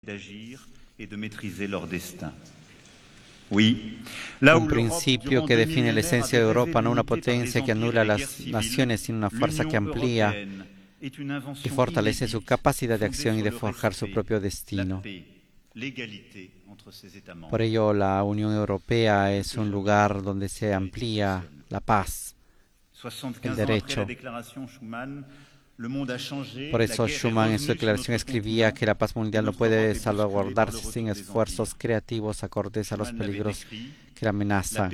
Un principio que define la esencia de Europa, no una potencia que anula a las naciones, sino una fuerza que amplía y fortalece su capacidad de acción y de forjar su propio destino. Por ello, la Unión Europea es un lugar donde se amplía la paz, el derecho. Por eso Schuman en su declaración escribía que la paz mundial no puede salvaguardarse sin esfuerzos creativos acordes a los peligros que la amenazan.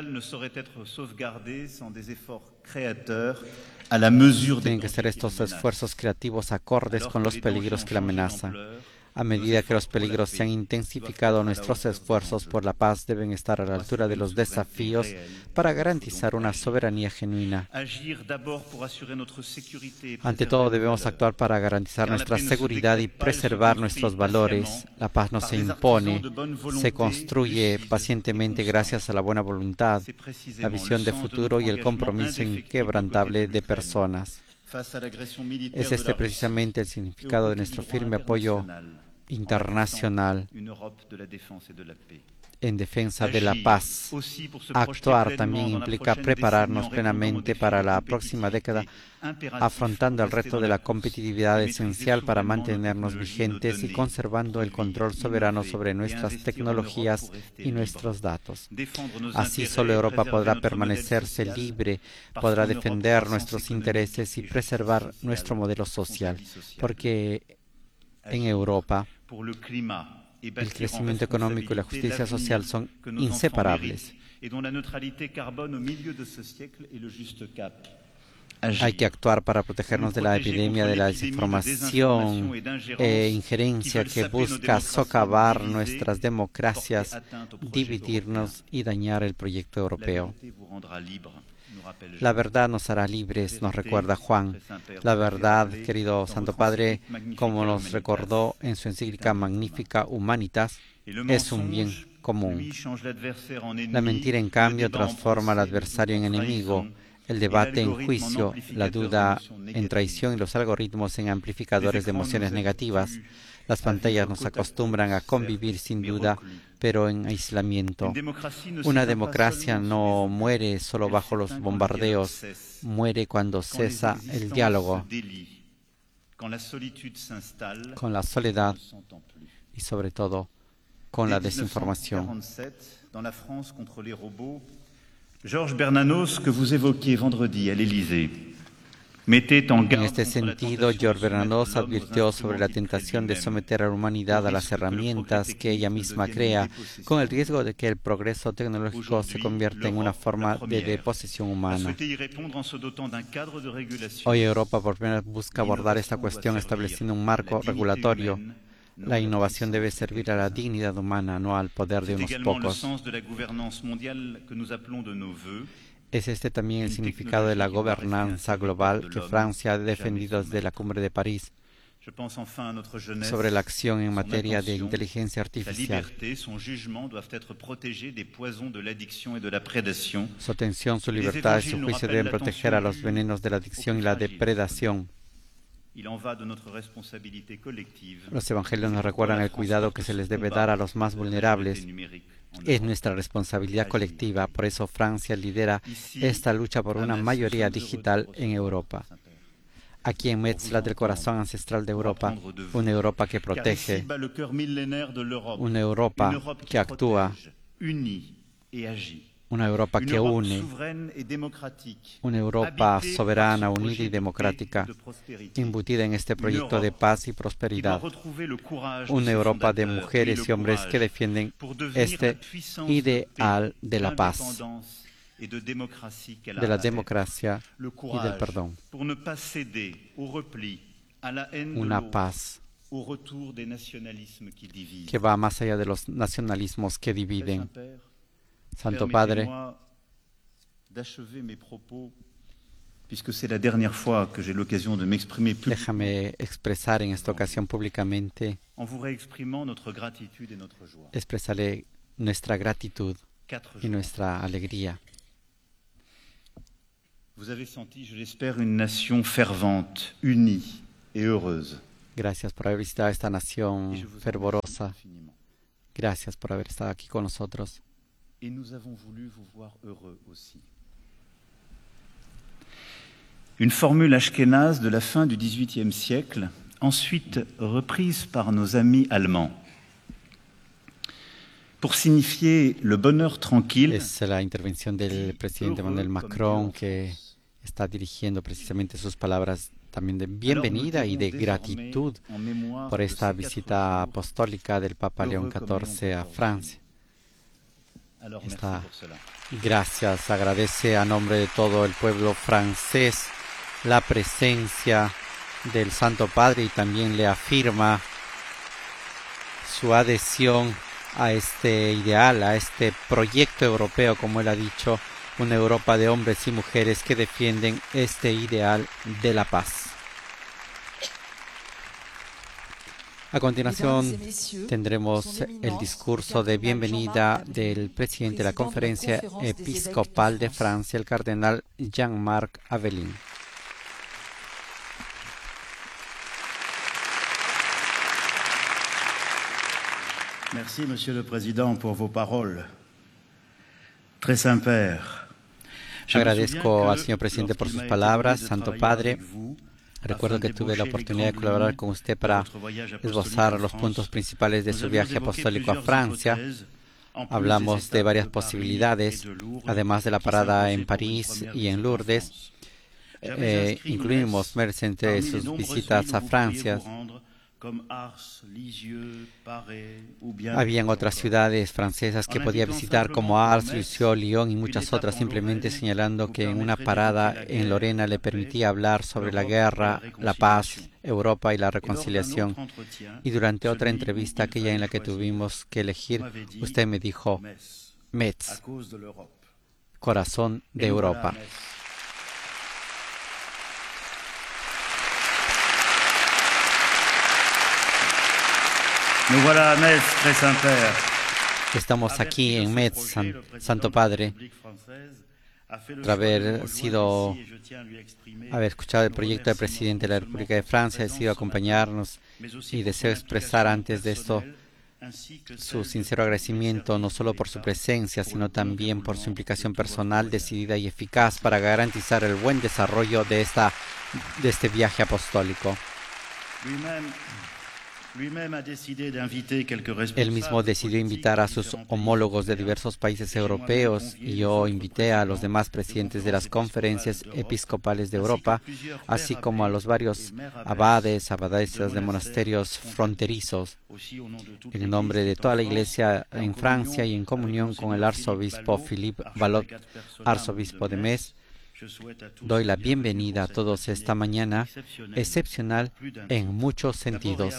Tienen que ser estos esfuerzos creativos acordes con los peligros que la amenazan. A medida que los peligros se han intensificado, nuestros esfuerzos por la paz deben estar a la altura de los desafíos para garantizar una soberanía genuina. Ante todo, debemos actuar para garantizar nuestra seguridad y preservar nuestros valores. La paz no se impone, se construye pacientemente gracias a la buena voluntad, la visión de futuro y el compromiso inquebrantable de personas. Es este precisamente el significado de nuestro firme apoyo internacional en defensa de la paz. Actuar también implica prepararnos plenamente para la próxima década, afrontando el reto de la competitividad esencial para mantenernos vigentes y conservando el control soberano sobre nuestras tecnologías y nuestros datos. Así solo Europa podrá permanecerse libre, podrá defender nuestros intereses y preservar nuestro modelo social, porque en Europa el crecimiento económico y la justicia social son inseparables. Hay que actuar para protegernos de la epidemia de la desinformación e injerencia que busca socavar nuestras democracias, dividirnos y dañar el proyecto europeo. La verdad nos hará libres, nos recuerda Juan. La verdad, querido Santo Padre, como nos recordó en su encíclica Magnificat Humanitas, es un bien común. La mentira, en cambio, transforma al adversario en enemigo, el debate en juicio, la duda en traición y los algoritmos en amplificadores de emociones negativas. Las pantallas nos acostumbran a convivir sin duda, pero en aislamiento. Una democracia no muere solo bajo los bombardeos, muere cuando cesa el diálogo, con la soledad y sobre todo con la desinformación. Georges Bernanos, que vous évoquiez vendredi à l'Élysée, En este sentido, Georges Bernanos advirtió sobre la tentación de someter a la humanidad a las herramientas que ella misma crea, con el riesgo de que el progreso tecnológico se convierta en una forma de posesión humana. Hoy Europa por primera vez busca abordar esta cuestión estableciendo un marco regulatorio. La innovación debe servir a la dignidad humana, no al poder de unos pocos. Es este también el significado de la gobernanza global que Francia ha defendido desde la Cumbre de París sobre la acción en materia de inteligencia artificial. Su atención, su libertad y su juicio deben proteger a los venenos de la adicción y la depredación. Los evangelios nos recuerdan el cuidado que se les debe dar a los más vulnerables. Es nuestra responsabilidad colectiva, por eso Francia lidera esta lucha por una mayoría digital en Europa. Aquí en Metz, la del corazón ancestral de Europa, una Europa que protege, una Europa que actúa, una Europa que une, una Europa soberana, unida y democrática, embutida en este proyecto de paz y prosperidad. Una Europa de mujeres y hombres que defienden este ideal de la paz, de la democracia y del perdón. Una paz que va más allá de los nacionalismos que dividen. Santo Padre, déjame expresar en esta ocasión públicamente, expresaré nuestra gratitud y nuestra alegría. Gracias por haber visitado esta nación fervorosa Rosa. Gracias por haber estado aquí con nosotros. Et nous avons voulu vous voir heureux aussi. Une formule ashkénaze de la fin du XVIIIe siècle, ensuite reprise par nos amis allemands. Pour signifier le bonheur tranquille. Es la intervención del presidente Emmanuel Macron, que está dirigiendo precisamente sus palabras también de bienvenida y de gratitud por esta visita apostólica del Papa León XIV a Francia. Gracias, agradece a nombre de todo el pueblo francés la presencia del Santo Padre y también le afirma su adhesión a este ideal, a este proyecto europeo, como él ha dicho, una Europa de hombres y mujeres que defienden este ideal de la paz. A continuación tendremos el discurso de bienvenida del presidente de la Conferencia Episcopal de Francia, el cardenal Jean-Marc Aveline. Merci, Monsieur le Président, pour vos paroles. Très Saint-Père. Agradezco al señor presidente por sus palabras. Santo Padre, recuerdo que tuve la oportunidad de colaborar con usted para esbozar los puntos principales de su viaje apostólico a Francia. Hablamos de varias posibilidades, además de la parada en París y en Lourdes. Incluimos entre sus visitas a Francia. Habían otras ciudades francesas que podía visitar como Ars, Lisieux, Lyon y muchas otras, simplemente señalando que en una parada en Lorena le permitía hablar sobre la guerra, la paz, Europa y la reconciliación. Y durante otra entrevista, aquella en la que tuvimos que elegir, usted me dijo, Metz, corazón de Europa. Nous voilà à Metz, très Saint-Père. Estamos aquí en Metz, Santo Padre, tras haber escuchado el proyecto del presidente de la República de Francia, decidido acompañarnos y deseo expresar antes de esto su sincero agradecimiento, no solo por su presencia, sino también por su implicación personal, decidida y eficaz para garantizar el buen desarrollo de este viaje apostólico. Él mismo decidió invitar a sus homólogos de diversos países europeos y yo invité a los demás presidentes de las conferencias episcopales de Europa, así como a los varios abades, abadesas de monasterios fronterizos, en nombre de toda la Iglesia en Francia y en comunión con el arzobispo Philippe Valot, arzobispo de Metz. Doy la bienvenida a todos esta mañana, excepcional en muchos sentidos.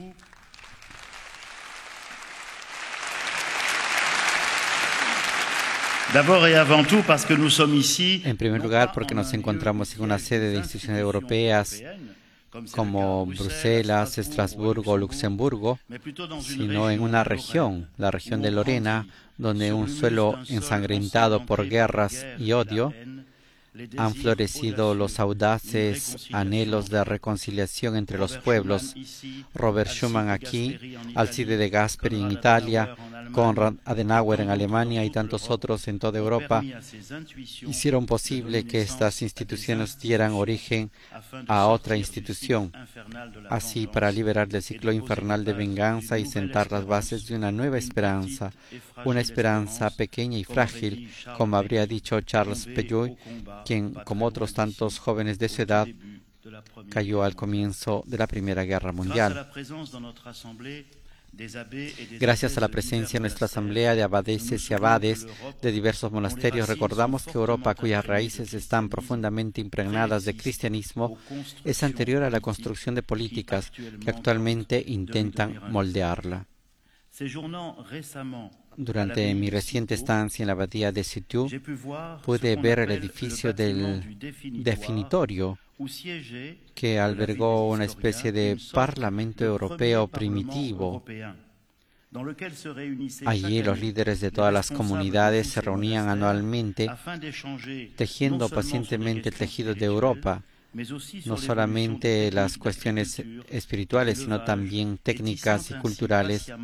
En primer lugar, porque nos encontramos en una sede de instituciones europeas como Bruselas, Estrasburgo, Luxemburgo, sino en una región, la región de Lorena, donde un suelo ensangrentado por guerras y odio, han florecido los audaces anhelos de reconciliación entre los pueblos. Robert Schuman aquí, Alcide de Gasperi en Italia, Konrad Adenauer en Alemania y tantos otros en toda Europa hicieron posible que estas instituciones dieran origen a otra institución, así para liberar del ciclo infernal de venganza y sentar las bases de una nueva esperanza, una esperanza pequeña y frágil, como habría dicho Charles Péguy, quien, como otros tantos jóvenes de su edad, cayó al comienzo de la Primera Guerra Mundial. Gracias a la presencia en nuestra asamblea de abadeses y abades de diversos monasterios, recordamos que Europa, cuyas raíces están profundamente impregnadas de cristianismo, es anterior a la construcción de políticas que actualmente intentan moldearla. Durante mi reciente estancia en la abadía de Citeaux, pude ver el edificio del definitorio, que albergó una especie de Parlamento Europeo primitivo. Allí los líderes de todas las comunidades se reunían anualmente, tejiendo pacientemente el tejido de Europa, no solamente las cuestiones espirituales, sino también técnicas y culturales